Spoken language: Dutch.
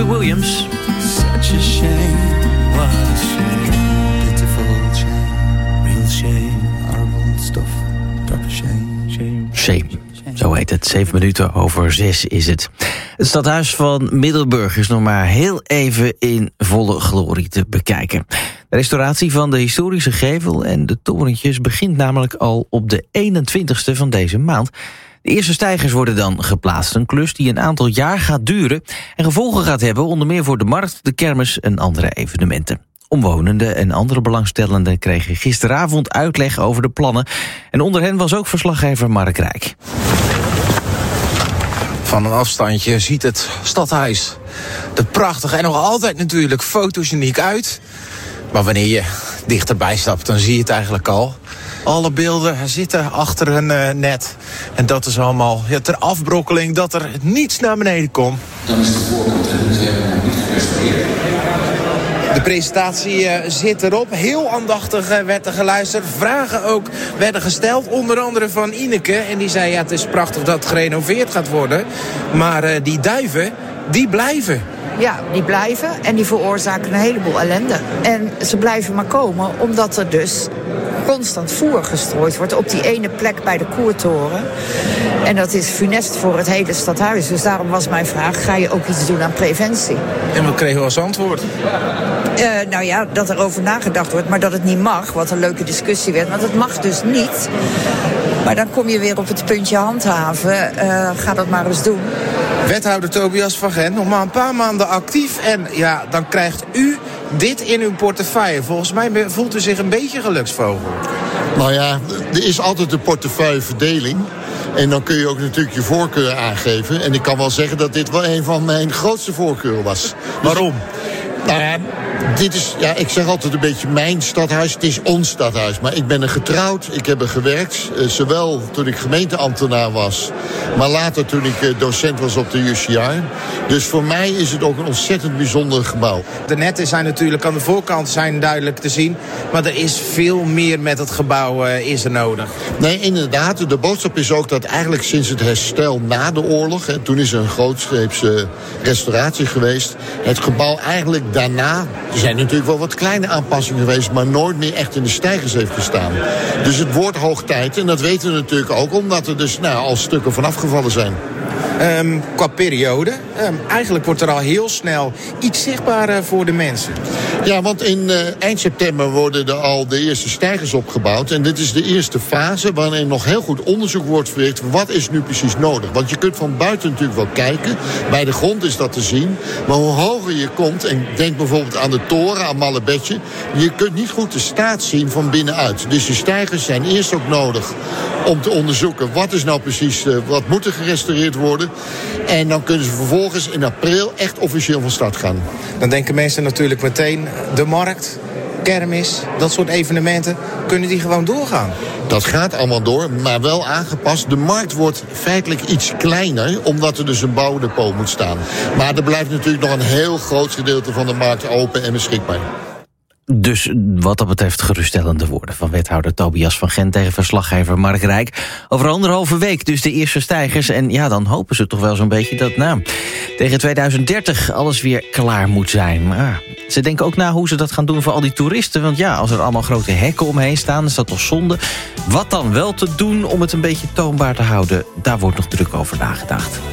Robbie Williams. Such a shame, what a shame, pitiful shame, real shame, horrible stuff, proper shame. Shame. Zo heet het. 7 minuten over 6 is het. Het stadhuis van Middelburg is nog maar heel even in volle glorie te bekijken. De restauratie van de historische gevel en de torentjes begint namelijk al op de 21ste van deze maand. De eerste steigers worden dan geplaatst. Een klus die een aantal jaar gaat duren en gevolgen gaat hebben, onder meer voor de markt, de kermis en andere evenementen. Omwonenden en andere belangstellenden kregen gisteravond uitleg over de plannen. En onder hen was ook verslaggever Mark Rijk. Van een afstandje ziet het stadhuis er prachtig en nog altijd natuurlijk fotogeniek uit. Maar wanneer je dichterbij stapt, dan zie je het eigenlijk al. Alle beelden zitten achter een net. En dat is allemaal ter afbrokkeling dat er niets naar beneden komt. Dan is de voorkant helemaal niet gerestaureerd. De presentatie zit erop. Heel aandachtig werd er geluisterd. Vragen ook werden gesteld. Onder andere van Ineke. En die zei, ja, het is prachtig dat het gerenoveerd gaat worden. Maar die duiven, die blijven. Ja, die blijven en die veroorzaken een heleboel ellende. En ze blijven maar komen omdat er dus constant voer gestrooid wordt op die ene plek bij de Koertoren. En dat is funest voor het hele stadhuis. Dus daarom was mijn vraag, ga je ook iets doen aan preventie? En wat kregen we als antwoord? Nou ja, dat er over nagedacht wordt, maar dat het niet mag. Wat een leuke discussie werd, want het mag dus niet. Maar dan kom je weer op het puntje handhaven. Ga dat maar eens doen. Wethouder Tobias van Gent, nog maar een paar maanden actief. En ja, dan krijgt u dit in uw portefeuille. Volgens mij voelt u zich een beetje geluksvogel. Nou ja, er is altijd de portefeuilleverdeling. En dan kun je ook natuurlijk je voorkeur aangeven. En ik kan wel zeggen dat dit wel een van mijn grootste voorkeuren was. Waarom? Nou ja, dit is, ja, ik zeg altijd een beetje mijn stadhuis. Het is ons stadhuis. Maar ik ben er getrouwd. Ik heb er gewerkt. Zowel toen ik gemeenteambtenaar was. Maar later toen ik docent was op de UCR. Dus voor mij is het ook een ontzettend bijzonder gebouw. De netten zijn natuurlijk aan de voorkant zijn duidelijk te zien. Maar er is veel meer met het gebouw is er nodig. Nee, inderdaad. De boodschap is ook dat eigenlijk sinds het herstel na de oorlog. Hè, toen is er een grootscheepse restauratie geweest. Het gebouw eigenlijk daarna. Er zijn natuurlijk wel wat kleine aanpassingen geweest, maar nooit meer echt in de steigers heeft gestaan. Dus het wordt hoog tijd. En dat weten we natuurlijk ook, omdat er dus al stukken van afgevallen zijn. Qua periode, eigenlijk wordt er al heel snel iets zichtbaar voor de mensen. Ja, want in eind september worden er al de eerste steigers opgebouwd. En dit is de eerste fase waarin nog heel goed onderzoek wordt verricht. Wat is nu precies nodig? Want je kunt van buiten natuurlijk wel kijken. Bij de grond is dat te zien. Maar hoe hoger je komt, en denk bijvoorbeeld aan de toren, aan Mallebedje. Je kunt niet goed de staat zien van binnenuit. Dus de steigers zijn eerst ook nodig om te onderzoeken wat is nou precies, wat moet er gerestaureerd worden. En dan kunnen ze vervolgens in april echt officieel van start gaan. Dan denken mensen natuurlijk meteen, de markt, kermis, dat soort evenementen, kunnen die gewoon doorgaan? Dat gaat allemaal door, maar wel aangepast. De markt wordt feitelijk iets kleiner, omdat er dus een bouwdepot moet staan. Maar er blijft natuurlijk nog een heel groot gedeelte van de markt open en beschikbaar. Dus wat dat betreft geruststellende woorden van wethouder Tobias van Gent tegen verslaggever Mark Rijk. Over 1,5 week dus de eerste steigers. En ja, dan hopen ze toch wel zo'n beetje dat tegen 2030 alles weer klaar moet zijn. Maar ze denken ook na hoe ze dat gaan doen voor al die toeristen. Want ja, als er allemaal grote hekken omheen staan, is dat toch zonde. Wat dan wel te doen om het een beetje toonbaar te houden, daar wordt nog druk over nagedacht.